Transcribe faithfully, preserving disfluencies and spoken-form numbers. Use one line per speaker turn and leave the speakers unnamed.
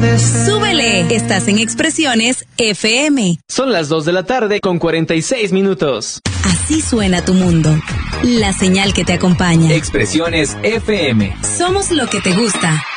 Súbele, estás en Expresiones F M.
Son las dos de la tarde con cuarenta y seis minutos.
Así suena tu mundo. La señal que te acompaña.
Expresiones F M.
Somos lo que te gusta.